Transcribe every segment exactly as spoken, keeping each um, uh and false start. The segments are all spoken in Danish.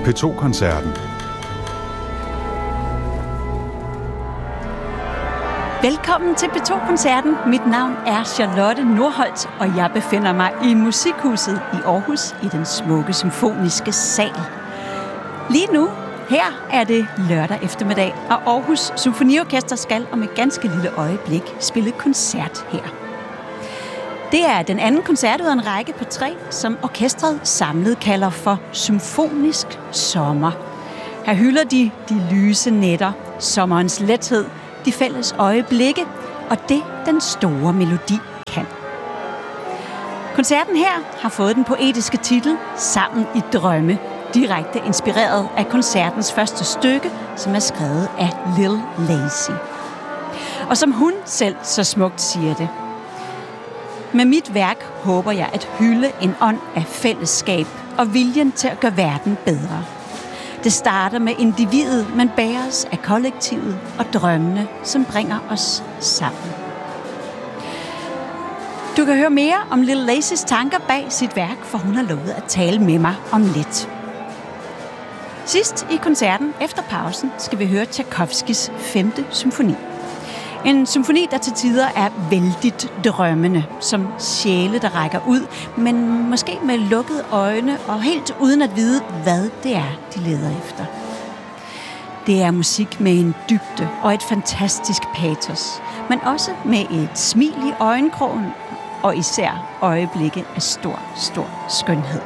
P to Koncerten. Velkommen til P to Koncerten. Mit navn er Charlotte Nordholt, og jeg befinder mig i Musikhuset i Aarhus i den smukke symfoniske sal. Lige nu, her er det lørdag eftermiddag, og Aarhus Symfoniorkester skal om et ganske lille øjeblik spille koncert her. Det er den anden koncert ud af en række på tre, som orkestret samlet kalder for Symfonisk Sommer. Her hylder de de lyse nætter, sommerens lethed, de fælles øjeblikke og det, den store melodi kan. Koncerten her har fået den poetiske titel Sammen i drømme, direkte inspireret af koncertens første stykke, som er skrevet af Lil Lacy. Og som hun selv så smukt siger det: med mit værk håber jeg at hylde en ånd af fællesskab og viljen til at gøre verden bedre. Det starter med individet, men bæres af kollektivet og drømmene, som bringer os sammen. Du kan høre mere om Lil Lacys tanker bag sit værk, for hun har lovet at tale med mig om lidt. Sidst i koncerten, efter pausen, skal vi høre Tchaikovskys femte symfoni. En symfoni, der til tider er vældigt drømmende, som sjæle, der rækker ud, men måske med lukkede øjne og helt uden at vide, hvad det er, de leder efter. Det er musik med en dybde og et fantastisk patos, men også med et smil i øjenkrogen og især øjeblikke af stor, stor skønhed.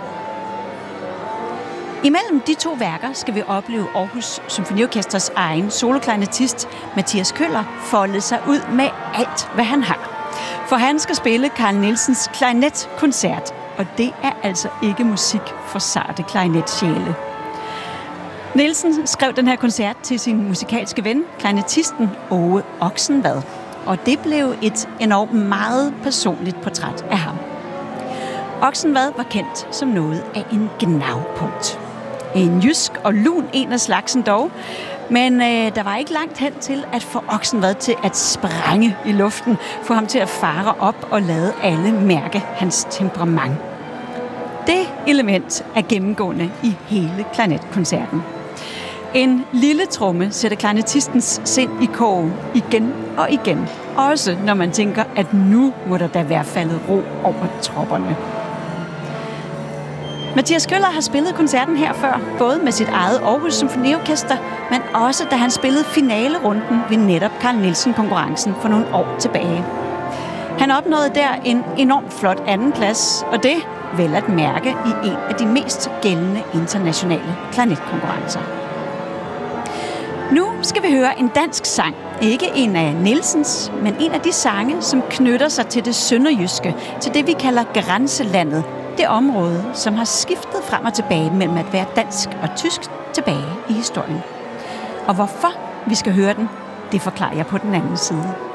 Imellem de to værker skal vi opleve Aarhus Symfoniorkesters egen soloklarinettist Mathias Køller folde sig ud med alt, hvad han har. For han skal spille Carl Nielsens klarinetkoncert, og det er altså ikke musik for sarte klarinetsjæle. Nielsen skrev den her koncert til sin musikalske ven, klarinettisten Åge Oxenvad, og det blev et enormt meget personligt portræt af ham. Oxenvad var kendt som noget af en gnavpunkt. En jysk og lun en af slagsen dog, men øh, der var ikke langt hen til at få Oxenvad til at sprænge i luften, få ham til at fare op og lade alle mærke hans temperament. Det element er gennemgående i hele klarinetkoncerten. En lille tromme sætter klarinettistens sind i kog igen og igen, også når man tænker, at nu må der da være faldet ro over tropperne. Mathias Køller har spillet koncerten her før, både med sit eget Aarhus Symfoniorkester, men også da han spillede finalerunden ved netop Carl Nielsen-konkurrencen for nogle år tilbage. Han opnåede der en enormt flot andenplads, og det vel at mærke i en af de mest gældende internationale klarinetkonkurrencer. Nu skal vi høre en dansk sang. Ikke en af Nielsens, men en af de sange, som knytter sig til det sønderjyske, til det vi kalder grænselandet. Det område, som har skiftet frem og tilbage mellem at være dansk og tysk tilbage i historien. Og hvorfor vi skal høre den, det forklarer jeg på den anden side.